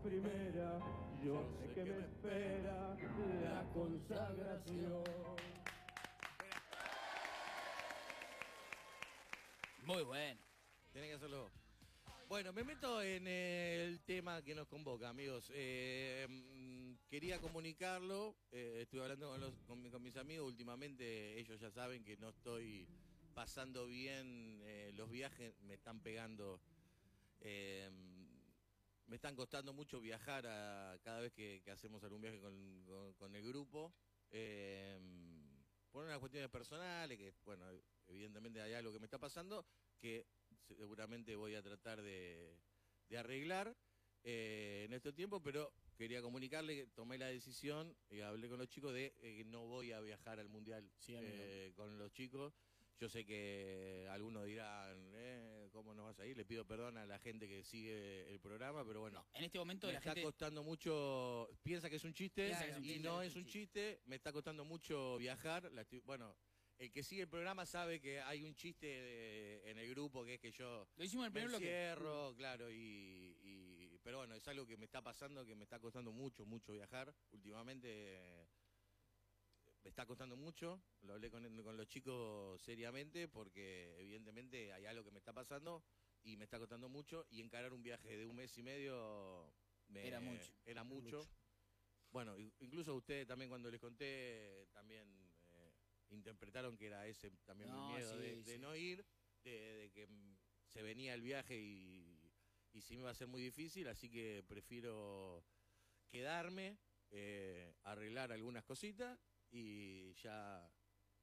primera, yo sé que me espera la consagración. Muy bueno. Tenés que hacerlo. Bueno, me meto en el tema que nos convoca, amigos. Quería comunicarlo. Estuve hablando con mis amigos. Últimamente ellos ya saben que no estoy pasando bien. Los viajes me están pegando. Me están costando mucho viajar cada vez que hacemos algún viaje con el grupo. Por unas cuestiones personales, que bueno, evidentemente hay algo que me está pasando, que seguramente voy a tratar de arreglar en este tiempo, pero quería comunicarle que tomé la decisión y hablé con los chicos de que no voy a viajar al Mundial con los chicos. Yo sé que algunos dirán, ¿cómo no vas a ir? Le pido perdón a la gente que sigue el programa, pero bueno. No, en este momento me la está gente costando mucho, piensa que es un chiste y no es un chiste. chiste. Me está costando mucho viajar. Bueno, el que sigue el programa sabe que hay un chiste en el grupo, que es que yo lo hicimos en el me primer bloque. encierro, claro, pero bueno, es algo que me está pasando, que me está costando mucho viajar. Últimamente me está costando mucho. Lo hablé con los chicos seriamente, porque evidentemente hay algo que me está pasando y me está costando mucho, y encarar un viaje de 1 mes y medio era mucho. Bueno, incluso ustedes también, cuando les conté, también interpretaron que era ese también mi miedo de no ir, de que se venía el viaje y sí me va a ser muy difícil, así que prefiero quedarme, arreglar algunas cositas y ya,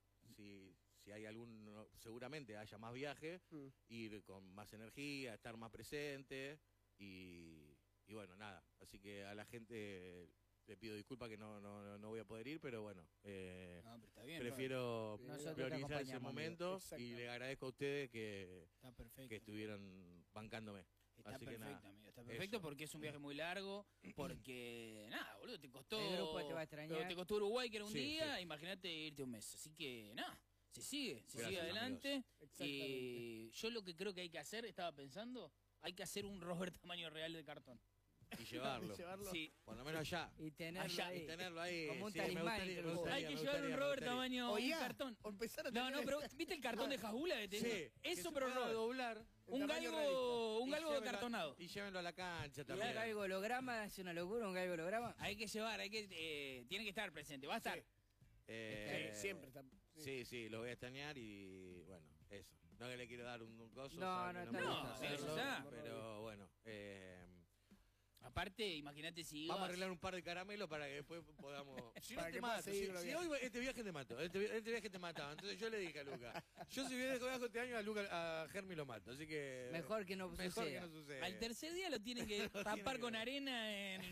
si hay seguramente haya más viajes, ir con más energía, estar más presente y bueno, nada, así que a la gente le pido disculpas que no voy a poder ir, pero bueno, pero está bien, prefiero priorizar ese momento, y le agradezco a ustedes que estuvieron bancándome. Está así perfecto, que nada, amigo, está perfecto, porque es un viaje muy largo, porque, nada, boludo, te costó... El grupo te va a extrañar. Te costó Uruguay, que era un Sí, día, sí. Imagínate irte 1 mes, así que, nada, se sigue Gracias, adelante. Exactamente. Yo lo que creo que hay que hacer, estaba pensando, hay que hacer un Robert tamaño real de cartón. y llevarlo. Sí. Por lo menos allá. Y tenerlo Allá. ahí. Y tenerlo ahí. Como un Sí, talismán. Hay que llevar un Robert tamaño O un ya, cartón. o empezar a No, tener- pero ¿viste el cartón de Jajula que tenía? Sí, Eso, que pero se pueda Robert. doblar. Un tamaño galgo Y cartonado. Y llévenlo a la cancha Y también. un galgo holograma, es una locura, un galgo holograma. Hay que llevar, tiene que estar presente. Va a estar. Siempre está. Sí, lo voy a extrañar y bueno, eso. No que le quiero dar un coso, No, sabe no, que me está gusta bien. hacerlo, No, eso está. pero bueno. Aparte, imagínate si ibas... Vamos a arreglar un par de caramelos para que después podamos... Si no Para te que mato, puedas seguir los si viajes. hoy este viaje te mato, este viaje te mataba. Entonces yo le dije a Luca, yo si viajo este año a Germi lo mato, así que... Mejor que no suceda. Al tercer día lo tienen que tapar que- con arena en...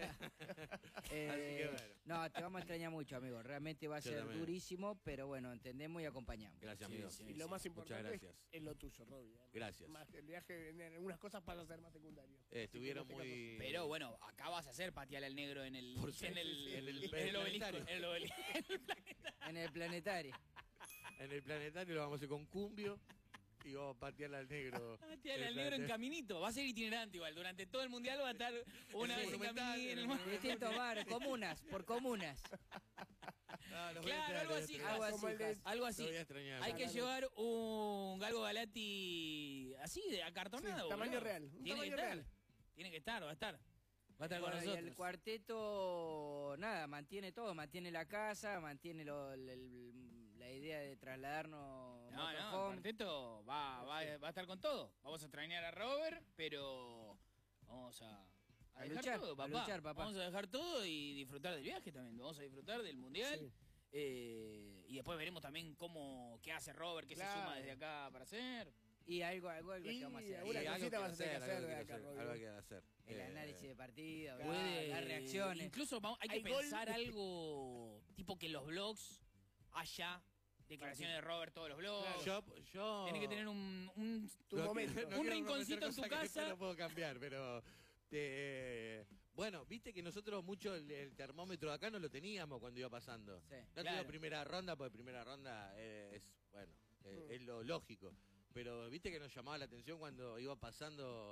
que bueno. No, te vamos a extrañar mucho, amigo. Realmente va a Yo ser también. durísimo, pero bueno, entendemos y acompañamos. Gracias, Sí, amigos. sí. Y lo más Muchas importante gracias. es lo tuyo, Robbie. Gracias. Más el viaje, en algunas cosas para ser más secundario. Estuvieron Así que no te muy... Pero bueno, acá vas a hacer patear al negro en el... Por supuesto, en el, sí, en el en el obelisco. planetario. En el obelisco. En el planetario. En el planetario lo vamos a hacer con cumbio y vamos a patearle al negro. Patear al negro en caminito. Va a ser itinerante igual. Durante todo el mundial va a estar una En el vez en Monumental, caminito. en el Monumental. Distintos bares, comunas, por comunas. No, los voy a Claro, extrañar, algo los así. voy a extrañar. Algo así. Algo así. Lo voy a extrañar. Hay que llevar un galgo Galati así, de acartonado. Sí, tamaño boludo. real, un Tiene que tamaño estar. real. Tiene que estar, va a estar. Va a estar con Bueno, y nosotros. el cuarteto, nada, mantiene todo, mantiene la casa, mantiene la idea de trasladarnos. No, el motorhome. cuarteto va a estar con todo. Vamos a extrañar a Robert, pero vamos a dejar luchar, todo, a papá. luchar, papá. Vamos a dejar todo y disfrutar del viaje también. Vamos a disfrutar del mundial. Y después veremos también qué hace Robert, qué se Claro. suma desde acá para hacer. Y algo que Y vamos a hacer. alguna Y algo cosita que vas a tener que hacer algo de que acá, Robbie. algo hay que hacer. El análisis de partido, Puede, las reacciones. Incluso hay que Hay gol. pensar algo tipo que en los blogs haya declaraciones de Robert, todos los blogs. Yo Tiene que tener un Tu momento. un rinconcito en tu que después casa. no puedo cambiar, pero... bueno, viste que nosotros mucho el termómetro de acá no lo teníamos cuando iba pasando. Sí, No claro. tuvo primera ronda, porque primera ronda es, bueno, es lo lógico. Pero viste que nos llamaba la atención cuando iba pasando